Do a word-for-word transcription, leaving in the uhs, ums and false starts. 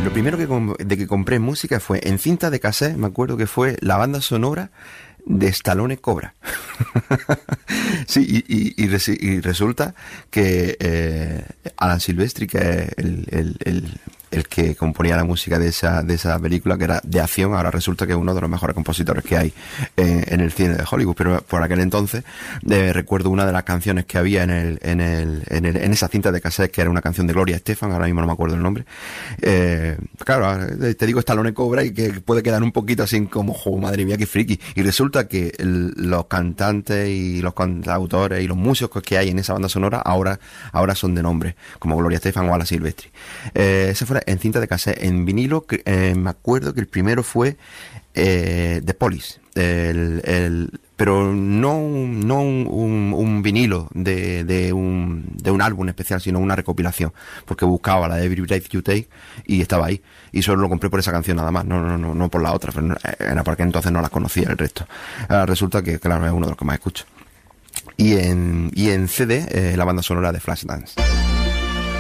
lo primero que de que compré música fue en cinta de cassette, me acuerdo que fue la banda sonora de Stallone Cobra. Sí, y, y, y, res, y resulta que eh, Alan Silvestri, que es el, el, el, el que componía la música de esa, de esa película, que era de acción, ahora resulta que es uno de los mejores compositores que hay en, en el cine de Hollywood. Pero por aquel entonces eh, recuerdo una de las canciones que había en el, en el, en el, en esa cinta de cassette, que era una canción de Gloria Estefan, ahora mismo no me acuerdo el nombre. Eh, claro, te digo Stallone Cobra y que puede quedar un poquito así como, oh, madre mía, qué friki. Y resulta que el, los cantantes y los cantautores y los músicos que hay en esa banda sonora ahora, ahora son de nombre, como Gloria Estefan o Alan Silvestri. Eh, ese fue en cinta de cassette. En vinilo, eh, me acuerdo que el primero fue eh, The Police, el, el, pero no, no un, un, un vinilo de, de, un, de un álbum especial, sino una recopilación, porque buscaba la de Every Breath You Take y estaba ahí, y solo lo compré por esa canción nada más, no, no, no, no por la otra, pero era porque entonces no las conocía el resto. Ahora resulta que, claro, es uno de los que más escucho. Y en, y en C D, eh, la banda sonora de Flashdance.